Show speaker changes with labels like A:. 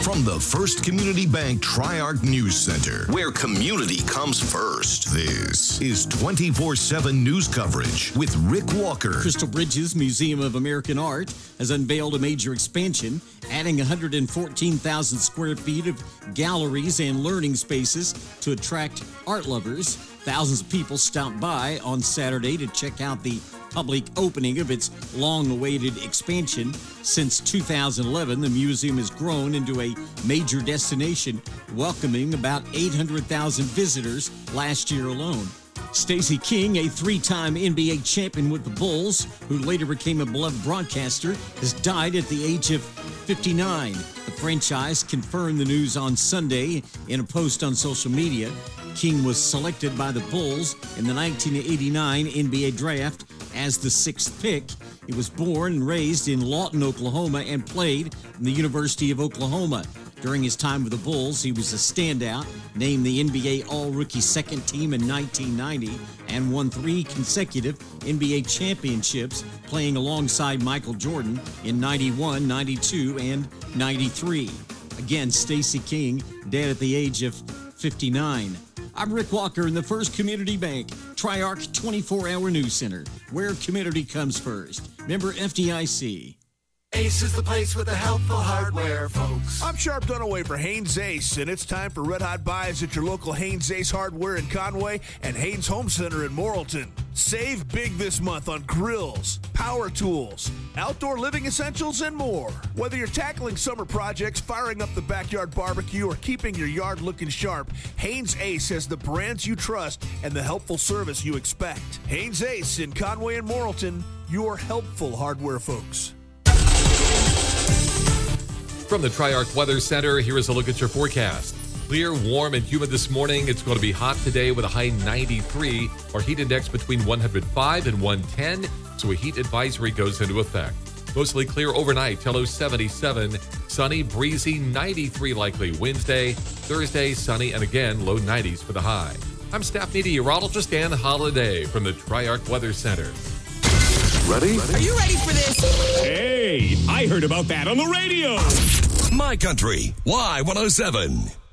A: From the First Community Bank Tri-Arc News Center, where community comes first, this is 24/7 news coverage with Rick Walker.
B: Crystal Bridges Museum of American Art has unveiled a major expansion, adding 114,000 square feet of galleries and learning spaces to attract art lovers. Thousands of people stopped by on Saturday to check out the public opening of its long-awaited expansion. Since 2011, the museum has grown into a major destination, welcoming about 800,000 visitors last year alone. Stacey King, a three-time NBA champion with the Bulls, who later became a beloved broadcaster, has died at the age of 59. The franchise confirmed the news on Sunday in a post on social media. King was selected by the Bulls in the 1989 NBA draft as the 6th pick. He was born and raised in Lawton, Oklahoma, and played in the University of Oklahoma. During his time with the Bulls, he was a standout, named the NBA All-Rookie Second Team in 1990, and won 3 consecutive NBA championships, playing alongside Michael Jordan in 91, 92, and 93. Again, Stacey King, dead at the age of 59. I'm Rick Walker in the First Community Bank Tri-Arc 24-hour news center, where community comes first. Member FDIC.
C: Ace is the place with the helpful hardware, folks.
D: I'm Sharp Dunaway for Haynes Ace, and it's time for Red Hot Buys at your local Haynes Ace Hardware in Conway and Haynes Home Center in Morrilton. Save big this month on grills, power tools, outdoor living essentials, and more. Whether you're tackling summer projects, firing up the backyard barbecue, or keeping your yard looking sharp, Haynes Ace has the brands you trust and the helpful service you expect. Haynes Ace in Conway and Morrilton, your helpful hardware folks.
E: From the Tri-Arc Weather Center, here is a look at your forecast. Clear, warm, and humid this morning. It's going to be hot today with a high 93. Our heat index between 105 and 110, so a heat advisory goes into effect. Mostly clear overnight till low 77. Sunny, breezy, 93 likely Wednesday. Thursday, sunny, and again, low 90s for the high. I'm staff meteorologist Ann Holiday from the Tri-Arc Weather Center.
F: Ready?
G: Are you ready for this?
F: Hey, I heard about that on the radio.
A: My Country, Y107.